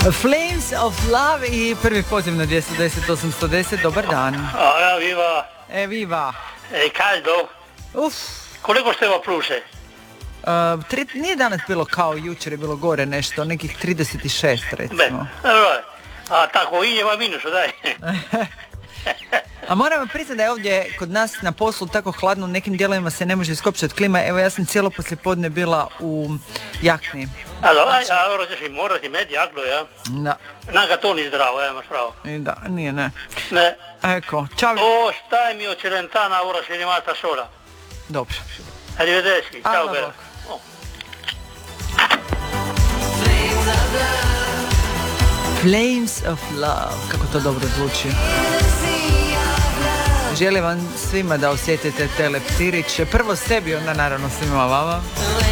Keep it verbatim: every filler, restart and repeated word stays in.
Flames of Love i prvi poziv na dvjesto deset osamsto deset. Dobar dan. Ah, viva. E, viva. È caldo? Uf. Koliko ste pluse? Uh, tri, nije danas bilo kao jučer, je bilo gore nešto, nekih trideset šest recimo. Beh, allora, a tako i va minusu, daj. A moram vam priznati da je ovdje kod nas na poslu tako hladno, u nekim dijelovima se ne može iskopčati klima. Evo, ja sam cijelo poslijepodne bila u jakni. Allora, allora ti si morati med jaklo, ja? Da. Nanka to ni zdravo, ja, imaš pravo. I da, nije, ne. Ne. Eko, čao. O, stai mio Celentana, ora sei rimasta sola. Dobro. Arrivederci, ciao Alla bella. bok. Oh. Flames of Love, kako to dobro zvuči. Želim vam svima da osjetite te leptiriće. Prvo sebi, onda naravno svima vama.